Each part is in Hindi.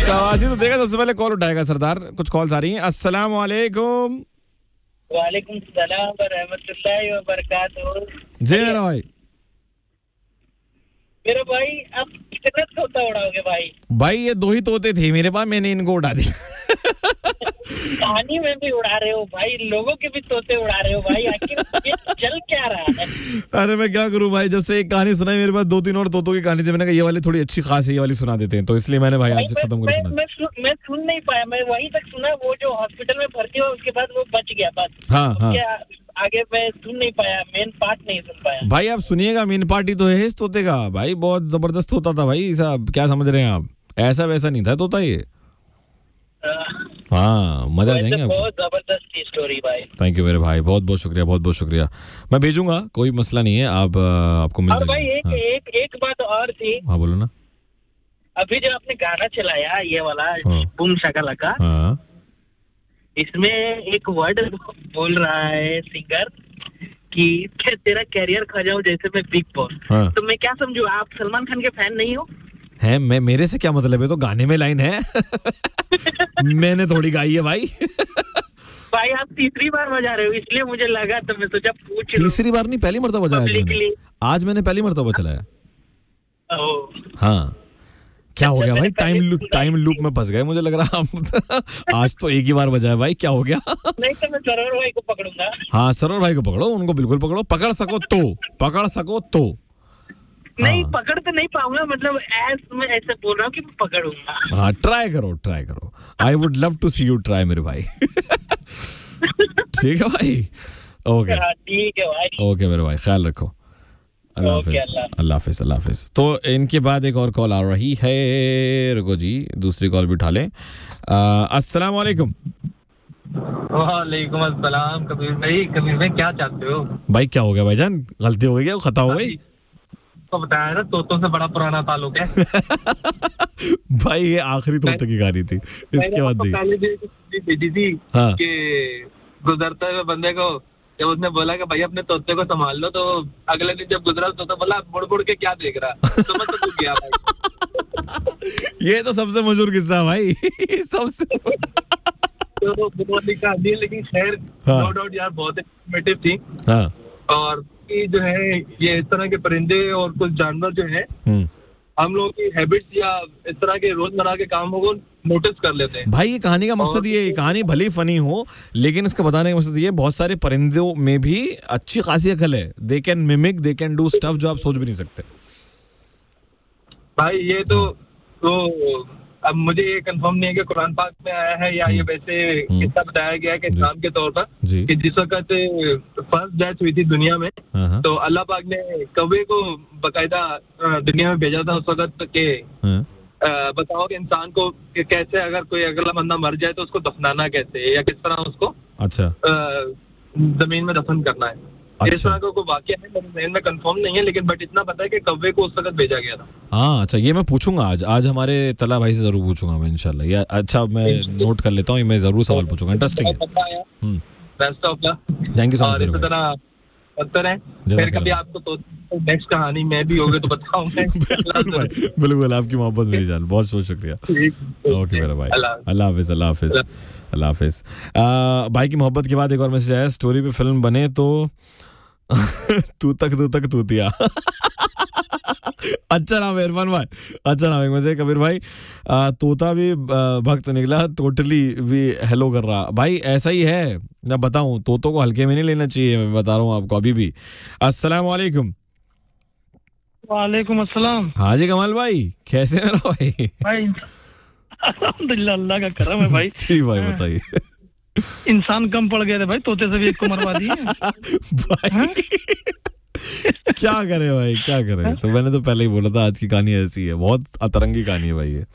शाबाशी। तो देखा, सबसे पहले कॉल उठाएगा सरदार। कुछ कॉल्स आ रही हैं। अस्सलाम वालेकुम। वालेकुम सलाम व रहमतुल्लाहि व बरकातहू। जी मेरा भाई। मेरा भाई आप कितना तोता उड़ाओगे भाई? भाई ये 2 ही तोते थे मेरे पास, मैंने इनको उड़ा दिया। कहानी में भी उड़ा रहे हो भाई, लोगों के भी तोते उड़ा रहे हो भाई, आखिर ये चल क्या रहा है? अरे मैं क्या करूं भाई, जब से एक कहानी सुनाई मेरे पास 2-3 और तोतों की कहानी थी, मैंने कहा ये वाली थोड़ी अच्छी खास है, ये वाली सुना देते हैं, तो इसलिए मैंने भाई आज खत्म कर सुना। मैं सुन नहीं पाया, मैं वहीं तक सुना, वो जो हॉस्पिटल में भर्ती हुआ उसके बाद वो बच गया बस। हाँ। आगे मैं सुन नहीं पाया, मेन पार्ट नहीं सुन पाया भाई। आप सुनिएगा, मेन पार्टी तो है इस तोते का भाई, बहुत जबरदस्त तोता था भाई साहब। क्या समझ रहे हैं आप, ऐसा वैसा नहीं था तोता ये। हाँ, मजा आ जाएंगे। बहुत जबरदस्त स्टोरी भाई। थैंक यू मेरे भाई, बहुत बहुत शुक्रिया, बहुत बहुत शुक्रिया। मैं भेजूंगा, कोई मसला नहीं है, आप आपको मिल जाएगा। भाई एक बात और थी। हाँ बोलो ना। अभी जो आपने गाना चलाया ये वाला बूम शकलाका, हाँ, इसमें एक वर्ड बोल रहा है सिंगर कि तेरा कैरियर खा जाऊं जैसे मैं बिग बॉस। हाँ। तो मैं क्या समझू, आप सलमान खान के फैन नहीं हो? है, मैं, मेरे से क्या मतलब है, तो गाने में लाइन है। मैंने थोड़ी गाई है भाई। भाई आप तीसरी बार बजा रहे हो, इसलिए मुझे लगा, तो मैं सोचा पूछ लूं। तीसरी बार नहीं, पहली मर्तबा बजाया आज मैंने पहली मर्तबा चलाया। हाँ, क्या हो गया भाई, टाइम लूप में फंस गए मुझे लग रहा। आज तो एक ही बार बजाया भाई, क्या हो गया? नहीं तो मैं सरोवर भाई को पकड़ूंगा। हाँ, सरोवर भाई को पकड़ो, उनको बिल्कुल पकड़ो, पकड़ सको तो। नहीं, पकड़ तो नहीं पाऊंगा, मतलब मैं ऐसे बोल रहा हूँ कि मैं पकड़ूंगा। हाँ, ट्राई करो। I would love to C you try मेरे भाई। ठीक है भाई, ओके ठीक है भाई, ओके मेरे भाई, ख्याल रखो। अल्लाह हाफिज। तो इनके बाद एक और कॉल आ रही है, रुको जी, दूसरी कॉल भी उठा लें। अस्सलाम वालेकुम। वालेकुम अस्सलाम। कबीर भाई क्या चाहते हो भाई? क्या हो गया भाईजान, गलती हो गई क्या, खता हो गई? तो बताया ना, तोतों से बड़ा पुराना ताल्लुक है। भाई ये आखिरी तोते की गाड़ी थी, इसके बाद भेजी थी कि गुजरते हुए बंदे को जब उसने बोला कि भाई अपने तोते को संभाल लो, तो अगले दिन जब गुजरा तो बोला मुड़ के क्या देख रहा, तो मैं तो गया भाई। ये तो सबसे मशहूर किस्सा भाई। सबसे तो बहुत ही कहानी है, लेकिन खैर नो डाउट यार बहुत इंफॉर्मेटिव थी। हाँ। और जो है ये इस तरह के परिंदे और कुछ जानवर जो है हम लोगों की हैबिट्स या इस तरह के रोजमर्रा के कामों को नोटिस कर लेते हैं। भाई ये कहानी का मकसद ये है, कहानी भली फनी हो, लेकिन इसका बताने का मकसद ये, बहुत सारे परिंदों में भी अच्छी खासी अकल है। They can mimic, they can do stuff जो आप सोच भी नहीं सकते। भाई ये तो अब मुझे ये कंफर्म नहीं है कि कुरान पाक में आया है या ये वैसे किस्सा बताया गया है कि इस्लाम के तौर पर कि जिस वक्त फर्स्ट डेथ हुई थी दुनिया में, तो अल्लाह पाक ने कौवे को बकायदा दुनिया में भेजा था उस वक्त के बताओ कि इंसान को कि कैसे अगर कोई अगला बंदा मर जाए तो उसको दफनाना कैसे है या किस तरह उसको जमीन में दफन करना है। इस तरह का कोई वाकया है, मेरे जहन में कंफर्म नहीं है, लेकिन बट इतना पता है कि कौवे को उस वक्त भेजा गया था। हाँ अच्छा, ये मैं पूछूंगा आज हमारे तला भाई से जरूर पूछूंगा मैं इंशाल्लाह। ये अच्छा, मैं नोट कर लेता हूँ, मैं जरूर सवाल पूछूंगा। इंटरेस्टिंग है। Best of luck. Thank you so much. इसी तरह करते रहें, फिर कभी आपको तो नेक्स्ट कहानी में भी होगी तो बताऊंगा। बिल्कुल, आपकी मोहब्बत मेरी जान, बहुत बहुत शुक्रिया। ओके मेरा भाई, अल्लाह हाफिज। अल्लाह हाफिज। भाई की मोहब्बत के बाद एक और मैसेज आया, स्टोरी पे फिल्म बने तो तू तक तूतिया। अच्छा नाम इरफान भाई, अच्छा नाम है मुझे। कबीर भाई, तोता भी भक्त निकला, टोटली भी हेलो कर रहा। भाई ऐसा ही है, मैं बताऊं, तोतों को हल्के में नहीं लेना चाहिए, मैं बता रहा हूँ आपको अभी भी। अस्सलाम वालेकुम। वालेकुम अस्सलाम। हाँ जी कमाल भाई, कैसे हैं भाई? अल्हम्दुलिल्लाह, अल्लाह का करम है भाई। जी भाई बताइए। इंसान कम पड़ गए थे भाई, तोते से भी एक को मरवा दिए भाई। क्या करे भाई, क्या करे। तो मैंने तो पहले ही बोला था आज की कहानी ऐसी है, बहुत अतरंगी कहानी है भाई ये।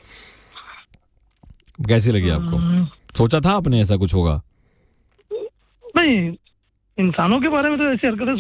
कैसी लगी आपको? सोचा था आपने ऐसा कुछ होगा? नहीं, इंसानों के बारे में तो ऐसी हरकतें